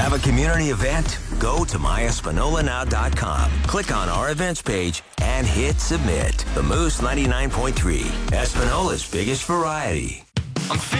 Have a community event? Go to myespinolanow.com. Click on our events page and hit submit. The Moose 99.3, Espinola's biggest variety. I'm